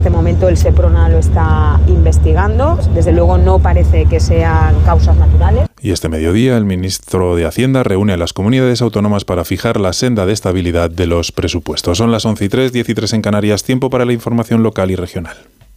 En este momento el Seprona lo está investigando. Desde luego no parece que sean causas naturales. Y este mediodía el ministro de Hacienda reúne a las comunidades autónomas para fijar la senda de estabilidad de los presupuestos. Son las 11:03, 10:03 en Canarias. Tiempo para la información local y regional.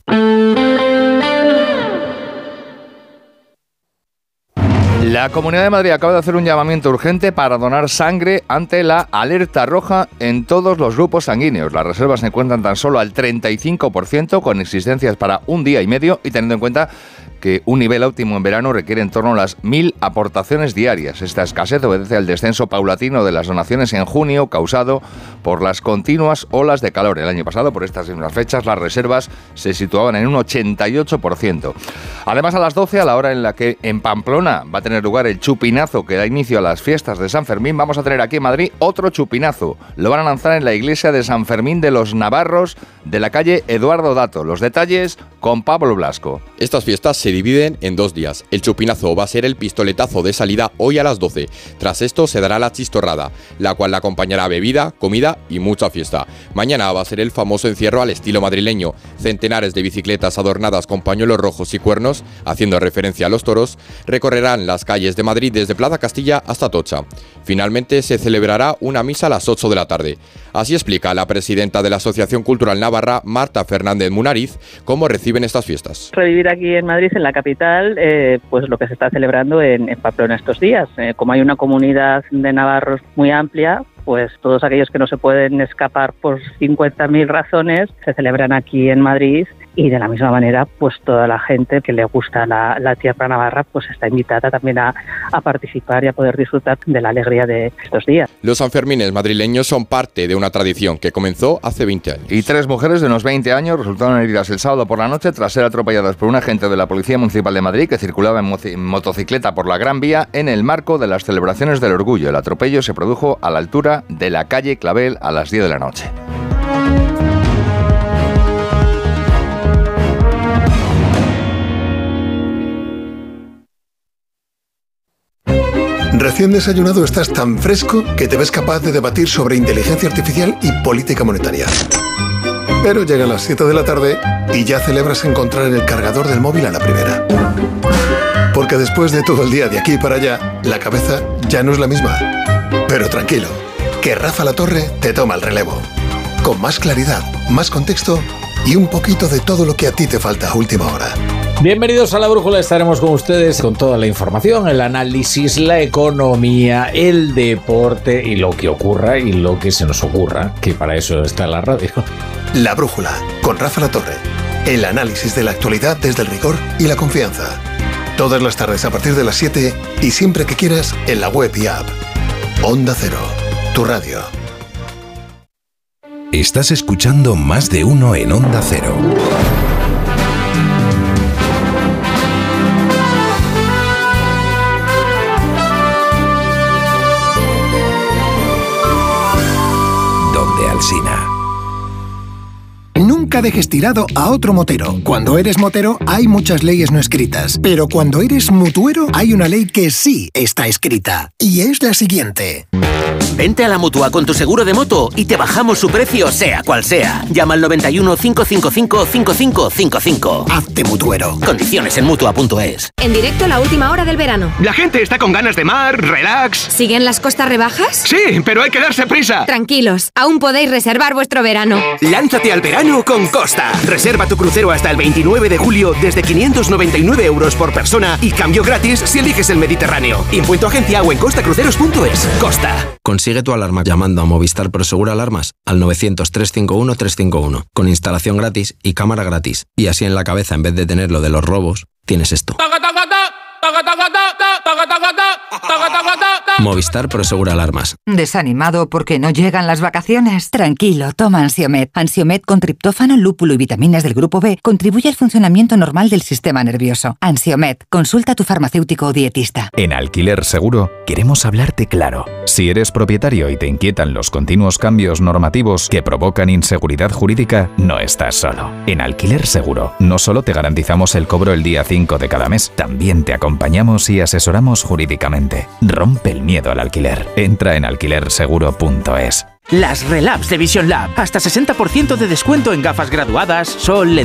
La Comunidad de Madrid acaba de hacer un llamamiento urgente para donar sangre ante la alerta roja en todos los grupos sanguíneos. Las reservas se encuentran tan solo al 35%, con existencias para un día y medio, y teniendo en cuenta que un nivel óptimo en verano requiere en torno a las 1.000 aportaciones diarias. Esta escasez obedece al descenso paulatino de las donaciones en junio, causado por las continuas olas de calor. El año pasado, por estas mismas fechas, las reservas se situaban en un 88%. Además, a las 12, a la hora en la que en Pamplona va a tener lugar el chupinazo que da inicio a las fiestas de San Fermín, vamos a tener aquí en Madrid otro chupinazo. Lo van a lanzar en la iglesia de San Fermín de los Navarros, de la calle Eduardo Dato. Los detalles con Pablo Blasco. Estas fiestas se dividen en 2 días. El chupinazo va a ser el pistoletazo de salida hoy a las 12. Tras esto se dará la chistorrada, la cual la acompañará bebida, comida y mucha fiesta. Mañana va a ser el famoso encierro al estilo madrileño. Centenares de bicicletas adornadas con pañuelos rojos y cuernos, haciendo referencia a los toros, recorrerán las calles de Madrid desde Plaza Castilla hasta Atocha. Finalmente se celebrará una misa a las 8 de la tarde. Así explica la presidenta de la Asociación Cultural Navarra, Marta Fernández Munariz, cómo reciben estas fiestas. Revivir aquí en Madrid, en la capital, pues lo que se está celebrando en Pamplona estos días. Como hay una comunidad de navarros muy amplia, pues todos aquellos que no se pueden escapar por 50.000 razones se celebran aquí en Madrid. Y de la misma manera, pues toda la gente que le gusta la tierra navarra, pues está invitada también a participar y a poder disfrutar de la alegría de estos días. Los Sanfermines madrileños son parte de una tradición que comenzó hace 20 años. Y 3 mujeres de unos 20 años resultaron heridas el sábado por la noche tras ser atropelladas por un agente de la Policía Municipal de Madrid que circulaba en motocicleta por la Gran Vía en el marco de las celebraciones del Orgullo. El atropello se produjo a la altura de la calle Clavel a las 10 de la noche. Recién desayunado estás tan fresco que te ves capaz de debatir sobre inteligencia artificial y política monetaria. Pero llegan las 7 de la tarde y ya celebras encontrar el cargador del móvil a la primera. Porque después de todo el día de aquí para allá, la cabeza ya no es la misma. Pero tranquilo, que Rafa La Torre te toma el relevo. Con más claridad, más contexto y un poquito de todo lo que a ti te falta a última hora. Bienvenidos a La Brújula, estaremos con ustedes con toda la información, el análisis, la economía, el deporte y lo que ocurra y lo que se nos ocurra, que para eso está la radio. La Brújula, con Rafa La Torre. El análisis de la actualidad desde el rigor y la confianza. Todas las tardes a partir de las 7 y siempre que quieras en la web y app. Onda Cero, tu radio. Estás escuchando Más de Uno en Onda Cero. Alsina. Nunca dejes tirado a otro motero. Cuando eres motero hay muchas leyes no escritas, pero cuando eres mutuero hay una ley que sí está escrita, y es la siguiente. Vente a la Mutua con tu seguro de moto y te bajamos su precio sea cual sea. Llama al 91 555 5555. Hazte mutuero. Condiciones en Mutua.es. En directo la última hora del verano. La gente está con ganas de mar, relax. ¿Siguen las costas rebajas? Sí, pero hay que darse prisa. Tranquilos, aún podéis reservar vuestro verano. Lánzate al verano con Costa. Reserva tu crucero hasta el 29 de julio desde 599 € por persona y cambio gratis si eliges el Mediterráneo. Impuesto agencia o en costacruceros.es. Costa. Consigue tu alarma llamando a Movistar Prosegur Alarmas al 900-351-351 con instalación gratis y cámara gratis. Y así en la cabeza, en vez de tener lo de los robos, tienes esto. Movistar Prosegur Alarmas. ¿Desanimado porque no llegan las vacaciones? Tranquilo, toma Ansiomed. Ansiomed con triptófano, lúpulo y vitaminas del grupo B contribuye al funcionamiento normal del sistema nervioso. Ansiomed, consulta a tu farmacéutico o dietista. En Alquiler Seguro queremos hablarte claro. Si eres propietario y te inquietan los continuos cambios normativos que provocan inseguridad jurídica, no estás solo. En Alquiler Seguro no solo te garantizamos el cobro el día 5 de cada mes, también te acompañamos y asesoramos jurídicamente. Rompe el miedo al alquiler. Entra en alquilerseguro.es. Las Relabs de Vision Lab. Hasta 60% de descuento en gafas graduadas, sol,